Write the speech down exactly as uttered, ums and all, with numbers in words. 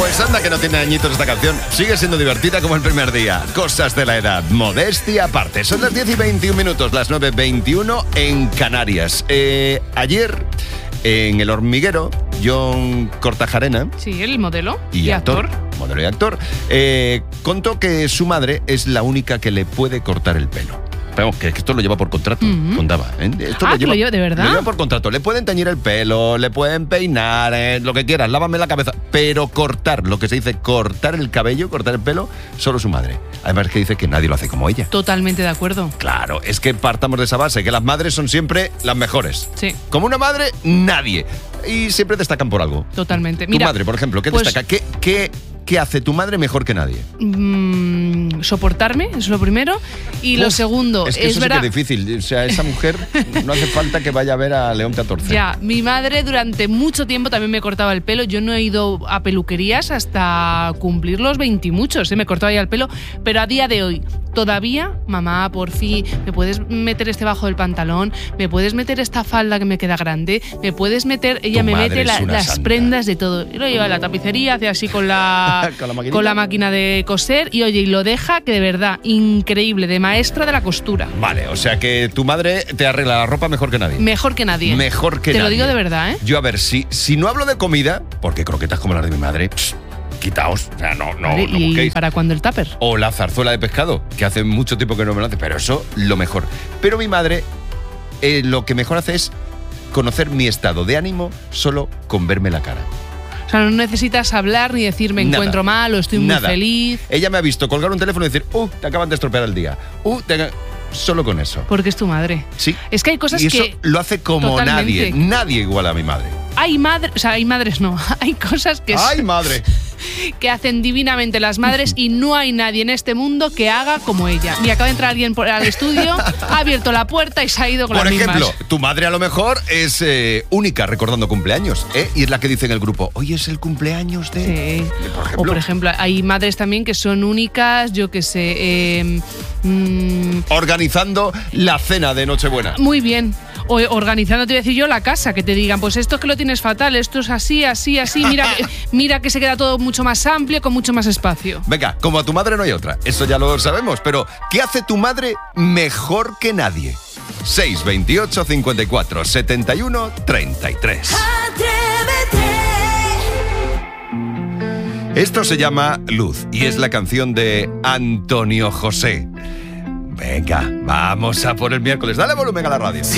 Pues anda que no tiene añitos esta canción. Sigue siendo divertida como el primer día. Cosas de la edad, modestia aparte. Son las diez y veintiún minutos, las nueve y veintiuno en Canarias. Eh, ayer, en El Hormiguero, John Cortajarena... Sí, el modelo y, y actor, actor. Modelo y actor. Eh, contó que su madre es la única que le puede cortar el pelo. Pero que esto lo lleva por contrato, uh-huh. contaba. ¿eh? Esto ah, lo lleva, lo lleva de verdad. Lo lleva por contrato. Le pueden teñir el pelo, le pueden peinar, eh, lo que quieras, lávame la cabeza. Pero cortar, lo que se dice cortar el cabello, cortar el pelo, solo su madre. Además que dice que nadie lo hace como ella. Totalmente de acuerdo. Claro, es que partamos de esa base, que las madres son siempre las mejores. Sí. Como una madre, nadie. Y siempre destacan por algo. Totalmente. Tu Mira, madre, por ejemplo, ¿qué pues, destaca? ¿Qué, qué, ¿Qué hace tu madre mejor que nadie? Mmm, soportarme, eso es lo primero. Y Uf, lo segundo, es que es eso verdad... sí que es difícil. O sea, esa mujer no hace falta que vaya a ver a León catorce. Ya, mi madre durante mucho tiempo también me cortaba el pelo. Yo no he ido a peluquerías hasta cumplir los veintimuchos, ¿eh? Me cortaba ya el pelo. Pero a día de hoy, todavía, mamá, por fin, ¿me puedes meter este bajo del pantalón? ¿Me puedes meter esta falda que me queda grande? ¿Me puedes meter...? Ella tu me mete la, las santa. prendas de todo. Y lo lleva a la tapicería, hace así con la, ¿Con, la con la máquina de coser y oye, y lo deja que de verdad, increíble, de maestra de la costura. Vale, o sea que tu madre te arregla la ropa mejor que nadie. Mejor que nadie. Mejor que te nadie. Te lo digo de verdad, ¿eh? Yo, a ver, si, si no hablo de comida, porque croquetas como las de mi madre... Pss, quitaos, o sea, no, no, vale, no ¿y busquéis. para cuándo el tupper? O la zarzuela de pescado, que hace mucho tiempo que no me lo hace, pero eso, lo mejor. Pero mi madre, eh, lo que mejor hace es conocer mi estado de ánimo solo con verme la cara. O sea, no necesitas hablar ni decir me Nada, encuentro mal o estoy muy nada. feliz. Ella me ha visto colgar un teléfono y decir, uh, te acaban de estropear el día. Uh, te... Solo con eso. Porque es tu madre. Sí. Es que hay cosas y eso que... lo hace como totalmente. nadie. Nadie igual a mi madre. Hay madres, o sea, hay madres no. Hay cosas que... ¡Ay, madre! que hacen divinamente las madres y no hay nadie en este mundo que haga como ella. Y acaba de entrar alguien por, al estudio, ha abierto la puerta y se ha ido con por las ejemplo, mismas. tu madre a lo mejor es eh, única recordando cumpleaños, ¿eh? Y es la que dice en el grupo, hoy es el cumpleaños de... Sí. Por ejemplo. O por ejemplo, hay madres también que son únicas, yo qué sé... Eh, mmm, organizando la cena de Nochebuena. Muy bien. O organizando, te voy a decir yo, la casa, que te digan, pues esto es que lo tienes fatal, esto es así, así, así, mira, mira que se queda todo mucho más amplio, con mucho más espacio. Venga, como a tu madre no hay otra, eso ya lo sabemos, pero ¿qué hace tu madre mejor que nadie? seis veintiocho cincuenta y cuatro setenta y uno treinta y tres. Esto se llama Luz y es la canción de Antonio José. Venga, vamos a por el miércoles. Dale volumen a la radio.